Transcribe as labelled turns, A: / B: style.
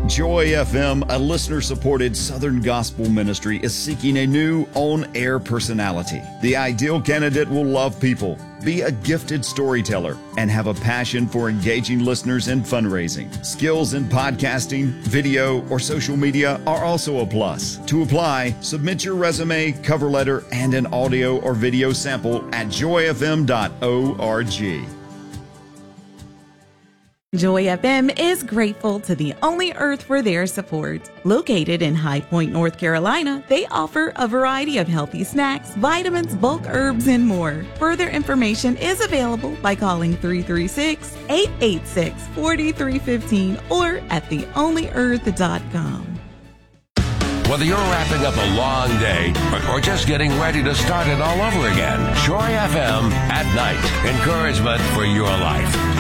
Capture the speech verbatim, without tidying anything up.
A: Joy F M, a listener-supported Southern gospel ministry, is seeking a new on-air personality. The ideal candidate will love people, be a gifted storyteller, and have a passion for engaging listeners in fundraising. Skills in podcasting, video, or social media are also a plus. To apply, submit your resume, cover letter, and an audio or video sample at joy f m dot org.
B: Joy F M is grateful to the Only Earth for their support. Located in High Point, North Carolina, they offer a variety of healthy snacks, vitamins, bulk herbs, and more. Further information is available by calling three three six, eight eight six, four three one five or at the only earth dot com.
C: Whether you're wrapping up a long day or, or just getting ready to start it all over again, Joy F M at night. Encouragement for your life.